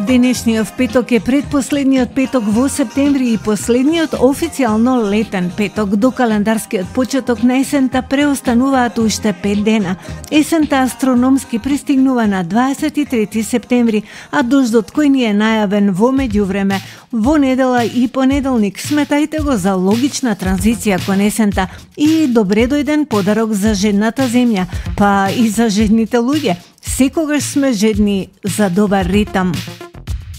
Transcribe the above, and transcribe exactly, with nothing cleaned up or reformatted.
Денешниот петок е предпоследниот петок во септември и последниот официјално летен петок. До календарскиот почеток на есента преостануваат уште пет дена. Есента астрономски пристигнува на дваесет и трети септември, а дождот кој ни е најавен во меѓувреме во недела и понеделник, сметајте го за логична транзиција кон есента и добре дојден подарок за жедната земја, па и за жедните луѓе. Секогаш сме жедни за добар ритам.